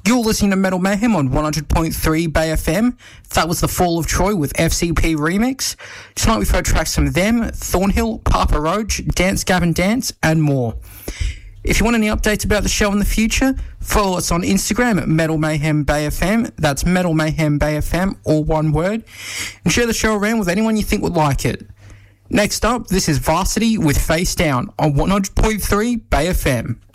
You're listening to Metal Mayhem on 100.3 Bay FM. That was The Fall of Troy with FCP Remix. Tonight we've heard tracks from them, Thornhill, Papa Roach, Dance Gavin Dance, and more. If you want any updates about the show in the future, follow us on Instagram at Metal Mayhem Bay FM. That's Metal Mayhem Bay FM, all one word. And share the show around with anyone you think would like it. Next up, this is Varsity with Face Down on 100.3 Bay FM.